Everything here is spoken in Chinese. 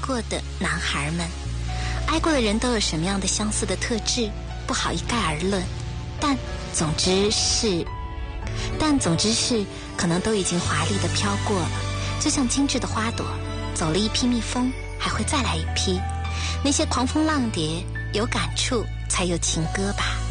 过的男孩们。爱过的人都有什么样的相似的特质，不好一概而论，但总之是可能都已经华丽的飘过了，就像精致的花朵，走了一批蜜蜂，还会再来一批。那些狂风浪蝶有感触才有情歌吧。